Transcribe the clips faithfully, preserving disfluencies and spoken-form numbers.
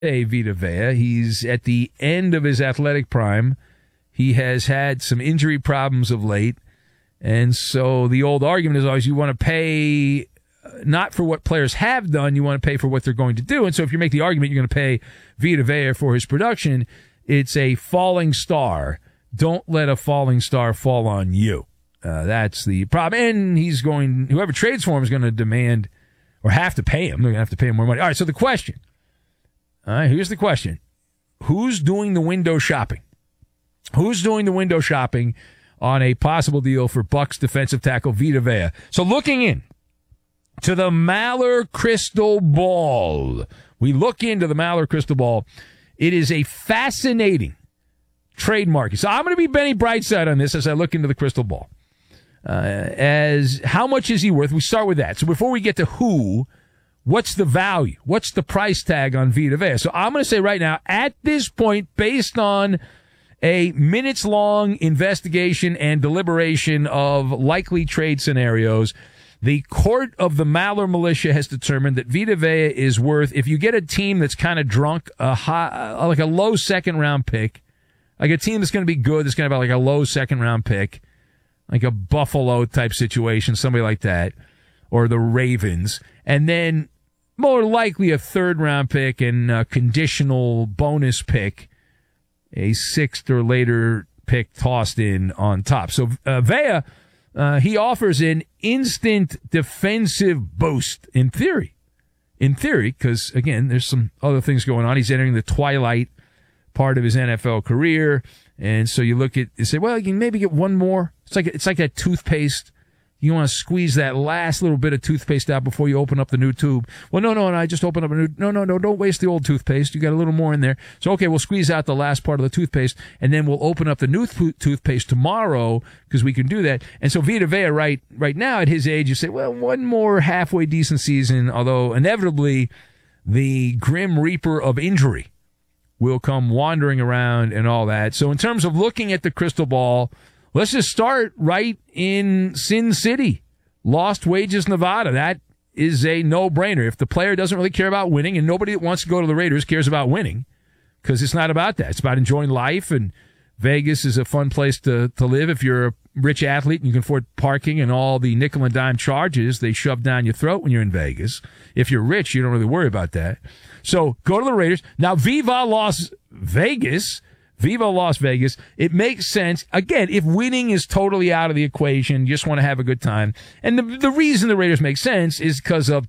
a Vita Vea. He's at the end of his athletic prime. He has had some injury problems of late. And so the old argument is always you want to pay not for what players have done, you want to pay for what they're going to do. And so if you make the argument you're going to pay Vita Vea for his production, it's a falling star. Don't let a falling star fall on you. Uh, that's the problem. And he's going, whoever trades for him is going to demand or have to pay him. They're going to have to pay him more money. All right, so the question. All right, here's the question. Who's doing the window shopping? Who's doing the window shopping on a possible deal for Bucs defensive tackle Vita Vea? So looking in to the Maller crystal ball. We look into the Maller crystal ball. It is a fascinating trade market. So I'm going to be Benny Brightside on this as I look into the crystal ball. Uh, as how much is he worth? We start with that. So before we get to who, what's the value? What's the price tag on Vita Vea? So I'm going to say right now, at this point, based on a minutes-long investigation and deliberation of likely trade scenarios, the court of the Maller militia has determined that Vita Vea is worth, if you get a team that's kind of drunk, a high, like a low second-round pick, like a team that's going to be good, that's going to have like a low second-round pick, like a Buffalo-type situation, somebody like that, or the Ravens, and then more likely a third-round pick and a conditional bonus pick, a sixth or later pick tossed in on top. So uh, Vea, uh, he offers an instant defensive boost in theory. In theory, because, again, there's some other things going on. He's entering the twilight part of his N F L career. And so you look at, you say, well, you can maybe get one more. It's like, it's like that toothpaste. You want to squeeze that last little bit of toothpaste out before you open up the new tube. Well, no, no, and I just opened up a new, no, no, no, don't waste the old toothpaste. You got a little more in there. So, okay, we'll squeeze out the last part of the toothpaste, and then we'll open up the new th- toothpaste tomorrow because we can do that. And so Vita Vea, right, right now at his age, you say, well, one more halfway decent season, although inevitably the grim reaper of injury will come wandering around and all that. So in terms of looking at the crystal ball, let's just start right in Sin City, Lost Wages, Nevada. That is a no-brainer. If the player doesn't really care about winning, and nobody that wants to go to the Raiders cares about winning, because it's not about that. It's about enjoying life, and Vegas is a fun place to, to live if you're a rich athlete and you can afford parking and all the nickel and dime charges they shove down your throat when you're in Vegas. If you're rich, you don't really worry about that. So go to the Raiders. Now, Viva Las Vegas. Viva Las Vegas. It makes sense. Again, if winning is totally out of the equation, you just want to have a good time. And the, the reason the Raiders make sense is because of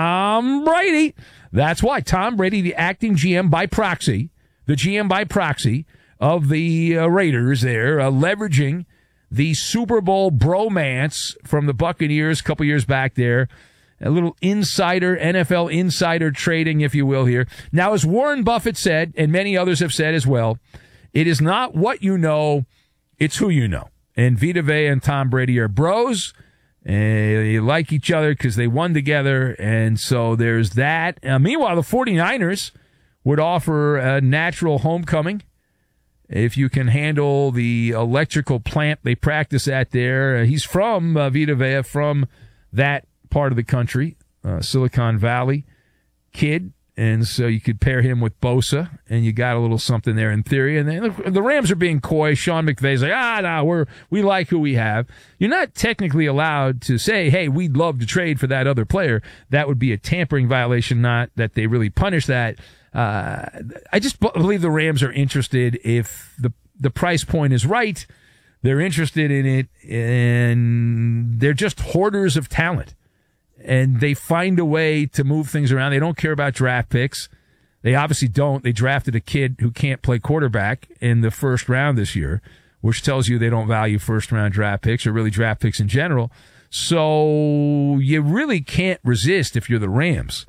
Tom Brady. That's why. Tom Brady, the acting G M by proxy, the G M by proxy of the uh, Raiders there, uh, leveraging the Super Bowl bromance from the Buccaneers a couple years back there. A little insider, N F L insider trading, if you will, here. Now, as Warren Buffett said, and many others have said as well, it is not what you know, it's who you know. And Vita Vea and Tom Brady are bros, and they like each other because they won together, and so there's that. Uh, meanwhile, the 49ers would offer a natural homecoming if you can handle the electrical plant they practice at there. Uh, he's from uh, Vita Vea, from that part of the country, uh, Silicon Valley kid. And so you could pair him with Bosa, and you got a little something there in theory. And then the Rams are being coy. Sean McVay's like, ah, no, we're, we like who we have. You're not technically allowed to say, hey, we'd love to trade for that other player. That would be a tampering violation, not that they really punish that. Uh, I just believe the Rams are interested if the, the price point is right. They're interested in it, and they're just hoarders of talent. And they find a way to move things around. They don't care about draft picks. They obviously don't. They drafted a kid who can't play quarterback in the first round this year, which tells you they don't value first-round draft picks or really draft picks in general. So you really can't resist, if you're the Rams,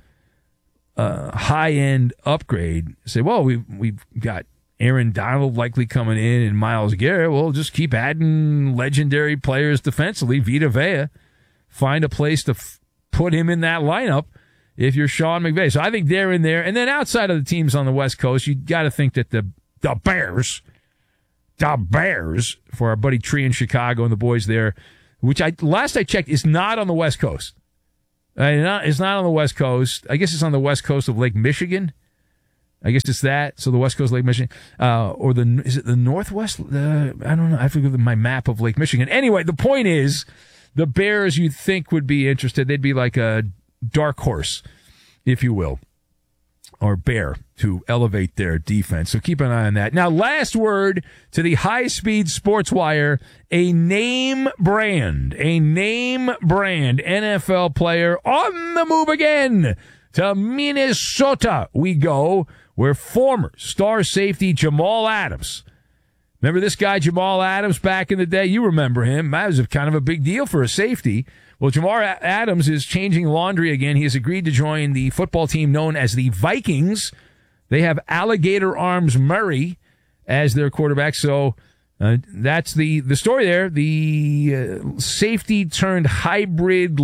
a high-end upgrade. Say, well, we've, we've got Aaron Donald likely coming in and Myles Garrett. Well, just keep adding legendary players defensively. Vita Vea, find a place to f- put him in that lineup if you're Sean McVay. So I think they're in there. And then outside of the teams on the West Coast, you got to think that the the Bears, the Bears, for our buddy Tree in Chicago and the boys there, which I last I checked is not on the West Coast. Uh, not, it's not on the West Coast. I guess it's on the West Coast of Lake Michigan. I guess it's that. So the West Coast Lake Michigan, uh, or the is it the Northwest? Uh, I don't know. I forget my map of Lake Michigan. Anyway, the point is, the Bears you'd think would be interested. They'd be like a dark horse, if you will, or bear to elevate their defense. So keep an eye on that. Now, last word to the high-speed sports wire, a name brand, a name brand N F L player on the move again. To Minnesota we go, where former star safety Jamal Adams. Remember this guy, Jamal Adams, back in the day? You remember him. That was kind of a big deal for a safety. Well, Jamal Adams is changing laundry again. He has agreed to join the football team known as the Vikings. They have Alligator Arms Murray as their quarterback. So uh, that's the, the story there. The uh, safety turned hybrid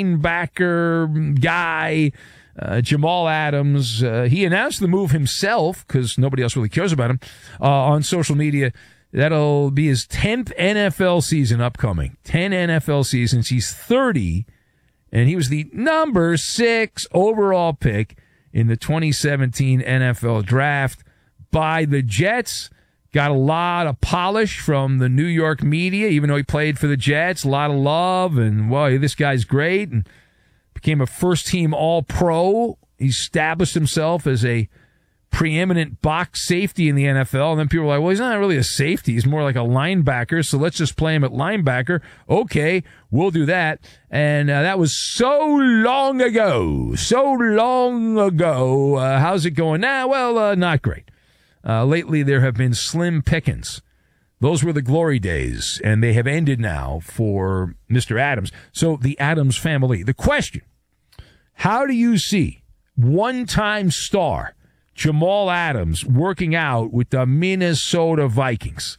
linebacker guy, Uh, Jamal Adams, uh, he announced the move himself because nobody else really cares about him uh, on social media. That'll be his tenth N F L season upcoming. ten N F L seasons. He's thirty, and he was the number six overall pick in the twenty seventeen N F L draft by the Jets. Got a lot of polish from the New York media, even though he played for the Jets. A lot of love, and, well, this guy's great, and became a first-team All-Pro. He established himself as a preeminent box safety in the N F L. And then people were like, well, he's not really a safety. He's more like a linebacker, so let's just play him at linebacker. Okay, we'll do that. And uh, that was so long ago. So long ago. Uh, how's it going now? Well, uh, not great. Uh, lately, there have been slim pickings. Those were the glory days, and they have ended now for Mister Adams. So the Adams family. The question, how do you see one-time star Jamal Adams working out with the Minnesota Vikings?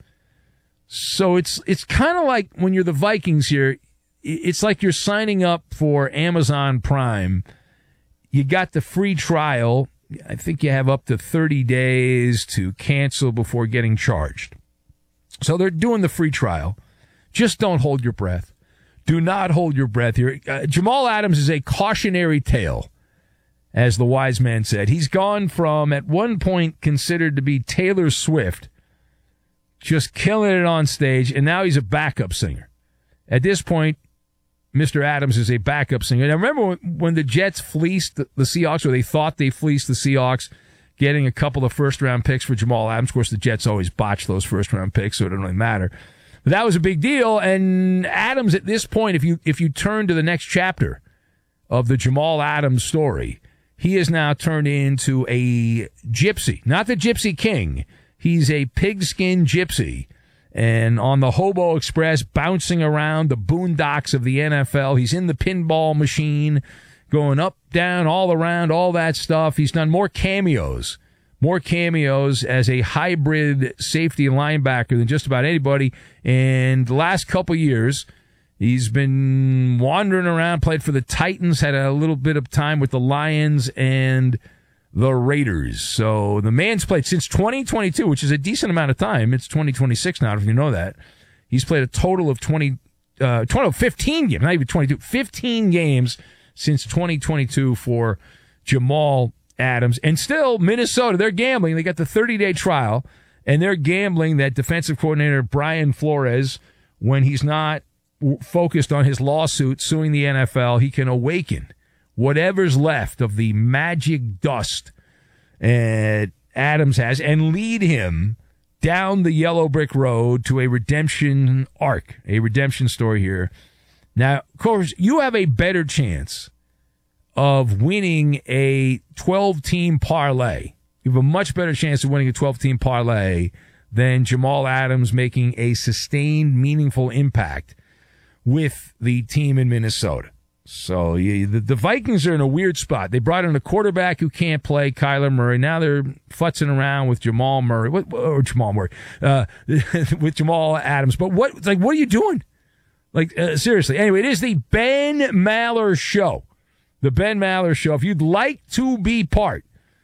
So it's it's kind of like when you're the Vikings here, it's like you're signing up for Amazon Prime. You got the free trial. I think you have up to thirty days to cancel before getting charged. So they're doing the free trial. Just don't hold your breath. Do not hold your breath here. Uh, Jamal Adams is a cautionary tale, as the wise man said. He's gone from, at one point, considered to be Taylor Swift, just killing it on stage, and now he's a backup singer. At this point, Mister Adams is a backup singer. Now, remember when, when the Jets fleeced the, the Seahawks, or they thought they fleeced the Seahawks, getting a couple of first-round picks for Jamal Adams? Of course, the Jets always botch those first-round picks, so it doesn't really matter. But that was a big deal, and Adams, at this point, if you if you turn to the next chapter of the Jamal Adams story, he is now turned into a gypsy. Not the Gypsy King. He's a pigskin gypsy. And on the Hobo Express, bouncing around the boondocks of the N F L. He's in the pinball machine, going up, down, all around, all that stuff. He's done more cameos, more cameos as a hybrid safety linebacker than just about anybody. And the last couple years, he's been wandering around, played for the Titans, had a little bit of time with the Lions and the Raiders. So the man's played since twenty twenty-two, which is a decent amount of time. It's twenty twenty-six now, if you know that. He's played a total of twenty, uh, twenty, fifteen games, not even twenty-two, fifteen games since twenty twenty-two for Jamal Adams. And still, Minnesota, they're gambling. They got the thirty-day trial, and they're gambling that defensive coordinator Brian Flores, when he's not focused on his lawsuit suing the N F L, he can awaken whatever's left of the magic dust uh, Adams has and lead him down the yellow brick road to a redemption arc, a redemption story here. Now, of course, you have a better chance of winning a twelve-team parlay. You have a much better chance of winning a twelve-team parlay than Jamal Adams making a sustained, meaningful impact with the team in Minnesota. So yeah, the, the Vikings are in a weird spot. They brought in a quarterback who can't play, Kyler Murray. Now they're futzing around with Jamal Murray, what, or Jamal Murray, uh, with Jamal Adams. But what, like, what are you doing? Like, uh, seriously. Anyway, it is the Ben Maller Show. The Ben Maller Show. If you'd like to be part,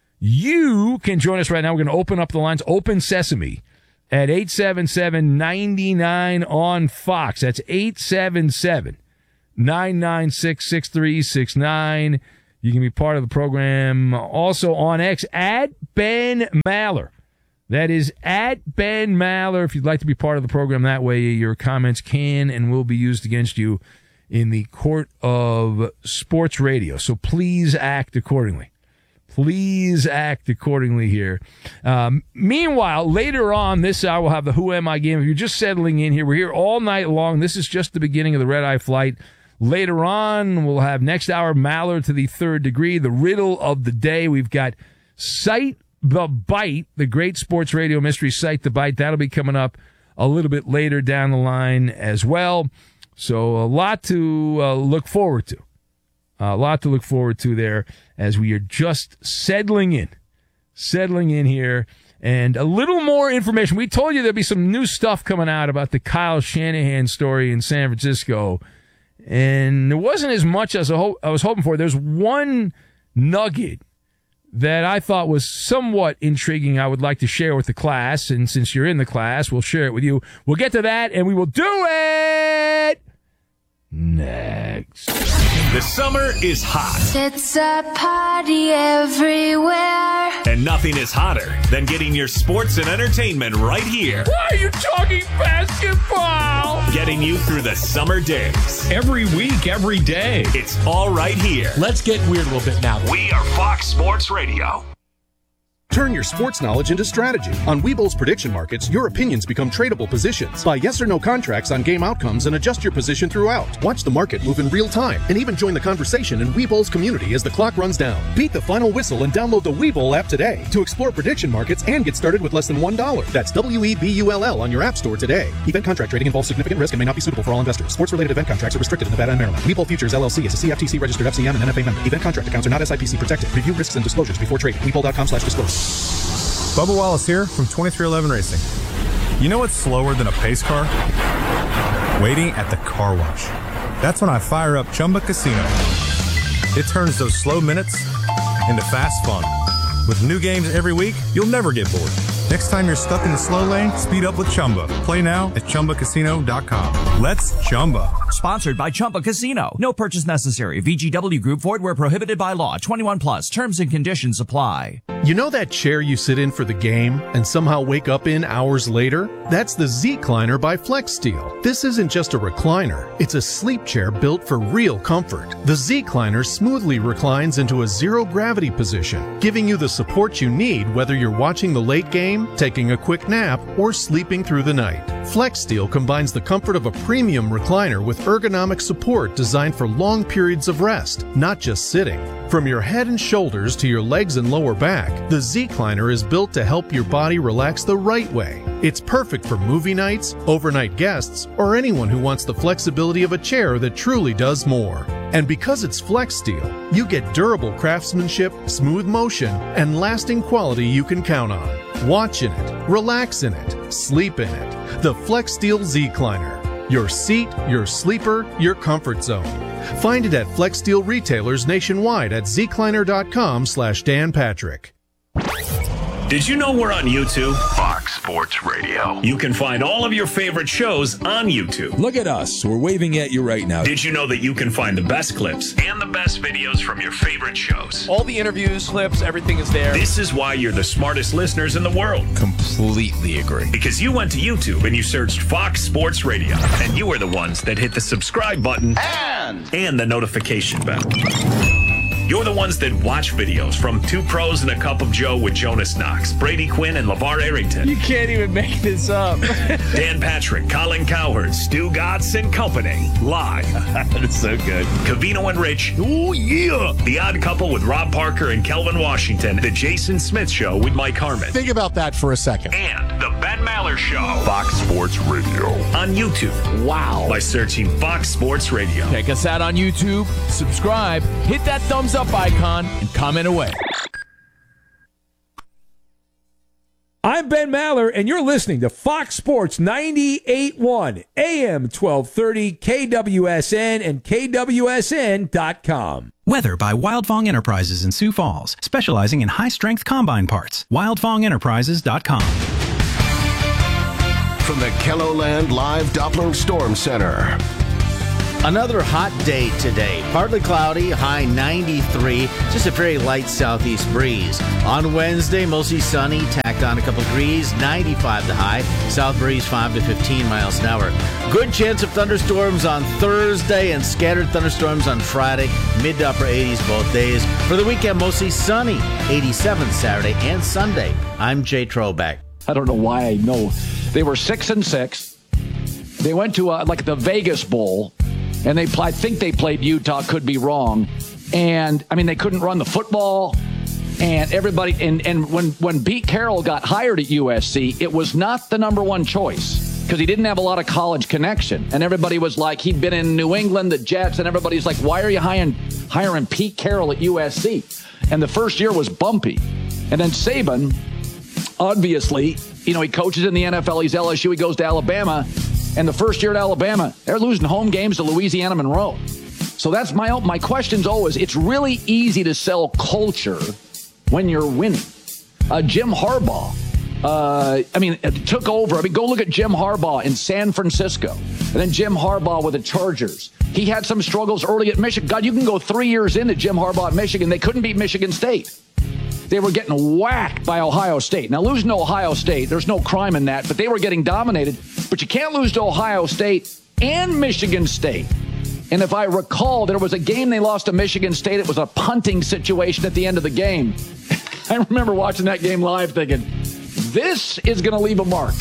you can join us right now. We're going to open up the lines, open sesame, at eight seven seven, nine nine on Fox. That's eight seven seven, nine nine six, six three six nine. You can be part of the program also on X at Ben Maller. That is at Ben Maller. If you'd like to be part of the program that way, your comments can and will be used against you in the court of sports radio. So please act accordingly. Please act accordingly here. Um, meanwhile, later on this hour, we'll have the Who Am I game. If you're just settling in here, we're here all night long. This is just the beginning of the Red Eye Flight. Later on, we'll have next hour, Maller to the third degree, the riddle of the day. We've got Cite the Bite, the great sports radio mystery, Cite the Bite. That'll be coming up a little bit later down the line as well. So a lot to uh, look forward to. A lot to look forward to there as we are just settling in, settling in here. And a little more information. We told you there'd be some new stuff coming out about the Kyle Shanahan story in San Francisco. And there wasn't as much as I, ho- I was hoping for. There's one nugget that I thought was somewhat intriguing I would like to share with the class. And since you're in the class, we'll share it with you. We'll get to that, and we will do it next. The summer is hot. It's a party everywhere. And nothing is hotter than getting your sports and entertainment right here. Why are you talking basketball? Getting you through the summer days. Every week, every day. It's all right here. Let's get weird a little bit now. We are Fox Sports Radio. Turn your sports knowledge into strategy. On Webull's prediction markets, your opinions become tradable positions. Buy yes or no contracts on game outcomes and adjust your position throughout. Watch the market move in real time and even join the conversation in Webull's community as the clock runs down. Beat the final whistle and download the Webull app today to explore prediction markets and get started with less than one dollar. That's W E B U L L on your app store today. Event contract trading involves significant risk and may not be suitable for all investors. Sports-related event contracts are restricted in Nevada and Maryland. Webull Futures L L C is a C F T C-registered F C M and N F A member. Event contract accounts are not S I P C protected. Review risks and disclosures before trading. Webull.com slash disclosure. Bubba Wallace here from twenty-three eleven Racing. You know what's slower than a pace car? Waiting at the car wash. That's when I fire up Chumba Casino. It turns those slow minutes into fast fun. With new games every week, you'll never get bored. Next time you're stuck in the slow lane, speed up with Chumba. Play now at Chumba Casino dot com. Let's Chumba. Sponsored by Chumba Casino. No purchase necessary. V G W Group. Void where prohibited by law. twenty-one plus. Terms and conditions apply. You know that chair you sit in for the game and somehow wake up in hours later? That's the Z-Cliner by FlexSteel. This isn't just a recliner. It's a sleep chair built for real comfort. The Z-Cliner smoothly reclines into a zero-gravity position, giving you the support you need whether you're watching the late game, taking a quick nap, or sleeping through the night. FlexSteel combines the comfort of a premium recliner with ergonomic support designed for long periods of rest, not just sitting. From your head and shoulders to your legs and lower back, the Z-Cliner is built to help your body relax the right way. It's perfect for movie nights, overnight guests, or anyone who wants the flexibility of a chair that truly does more. And because it's FlexSteel, you get durable craftsmanship, smooth motion, and lasting quality you can count on. Watch in it, relax in it, sleep in it. The FlexSteel Z-Cliner. Your seat, your sleeper, your comfort zone. Find it at FlexSteel retailers nationwide at zcliner.com slash Dan Patrick. Did you know we're on YouTube? Fox Sports Radio. You can find all of your favorite shows on YouTube. Look at us. We're waving at you right now. Did you know that you can find the best clips and the best videos from your favorite shows? All the interviews, clips, everything is there. This is why you're the smartest listeners in the world. Completely agree. Because you went to YouTube and you searched Fox Sports Radio. And you were the ones that hit the subscribe button And, and the notification bell. You're the ones that watch videos from Two Pros and a Cup of Joe with Jonas Knox, Brady Quinn, and LeVar Arrington. you can't even make this up. Dan Patrick, Colin Cowherd, Stu Gatz and Company. Live. That's so good. Cavino and Rich. Oh, yeah. The Odd Couple with Rob Parker and Kelvin Washington. The Jason Smith Show with Mike Harmon. Think about that for a second. And the Ben Maller Show. Fox Sports Radio. On YouTube. Wow. By searching Fox Sports Radio. Check us out on YouTube, subscribe, hit that thumbs up icon, and comment away. I'm Ben Maller, and you're listening to Fox Sports ninety-eight point one, A M twelve thirty, K W S N, and K W S N dot com. Weather by Wildfong Enterprises in Sioux Falls, specializing in high-strength combine parts. wildfong enterprises dot com. From the Kelloland Live Doppler Storm Center. Another hot day today. Partly cloudy, high ninety-three. Just a very light southeast breeze. On Wednesday, mostly sunny, tacked on a couple degrees, ninety-five the high. South breeze five to fifteen miles an hour. Good chance of thunderstorms on Thursday and scattered thunderstorms on Friday. Mid to upper eighties both days. For the weekend, mostly sunny, eighty-seven Saturday and Sunday. I'm Jay Trobeck. I don't know why I know. They were six and six. They went to uh, like the Vegas Bowl. And they, I think they played Utah, could be wrong. And, I mean, they couldn't run the football. And everybody, and, and when, when Pete Carroll got hired at U S C, it was not the number one choice because he didn't have a lot of college connection. And everybody was like, he'd been in New England, the Jets, and everybody's like, why are you hiring, hiring Pete Carroll at U S C? And the first year was bumpy. And then Saban, obviously, you know, he coaches in the N F L, he's L S U, he goes to Alabama. And the first year at Alabama, they're losing home games to Louisiana Monroe. So that's my my question's always, it's really easy to sell culture when you're winning. Uh, Jim Harbaugh, uh, I mean, took over. I mean, go look at Jim Harbaugh in San Francisco. And then Jim Harbaugh with the Chargers. He had some struggles early at Michigan. God, you can go three years into Jim Harbaugh at Michigan. They couldn't beat Michigan State. They were getting whacked by Ohio State. Now, losing to Ohio State, there's no crime in that, but they were getting dominated. But you can't lose to Ohio State and Michigan State. And if I recall, there was a game they lost to Michigan State. It was a punting situation at the end of the game. I remember watching that game live thinking, this is going to leave a mark.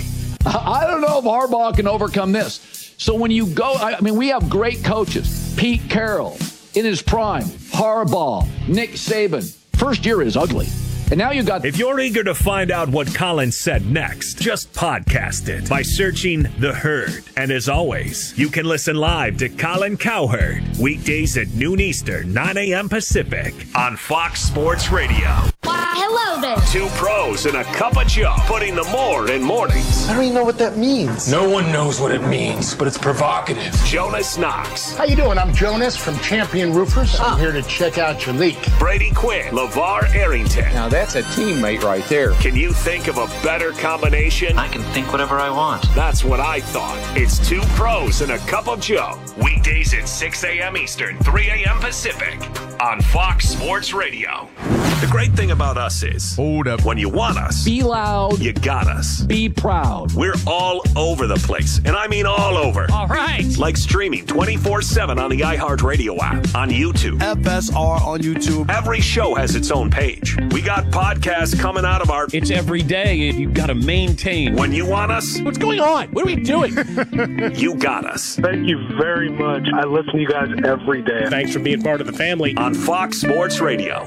I don't know if Harbaugh can overcome this. So when you go, I mean, we have great coaches. Pete Carroll in his prime, Harbaugh, Nick Saban. First year is ugly. And now you got... If you're eager to find out what Colin said next, just podcast it by searching The Herd. And as always, you can listen live to Colin Cowherd weekdays at noon Eastern, nine a.m. Pacific on Fox Sports Radio. Why, hello there. Two pros and a cup of Joe, putting the more in mornings. I don't even know what that means. No one knows what it means, but it's provocative. Jonas Knox. How you doing? I'm Jonas from Champion Roofers. I'm ah. here to check out your leak. Brady Quinn. LeVar Arrington. Now that's a teammate right there. Can you think of a better combination? I can think whatever I want. That's what I thought. It's two pros and a cup of Joe. Weekdays at six a.m. Eastern, three a.m. Pacific on Fox Sports Radio. The great thing about us is, hold up. When you want us, be loud. You got us. Be proud. We're all over the place, and I mean all over. All right. Like streaming twenty-four seven on the iHeartRadio app, on YouTube. F S R on YouTube. Every show has its own page. We got podcasts coming out of our... It's every day, and you've got to maintain. When you want us... What's going on? What are we doing? You got us. Thank you very much. I listen to you guys every day. Thanks for being part of the family. On Fox Sports Radio.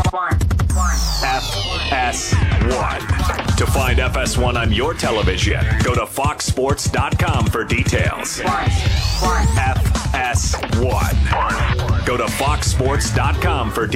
F S one. To find F S one on your television, go to fox sports dot com for details. F S one. Go to fox sports dot com for details.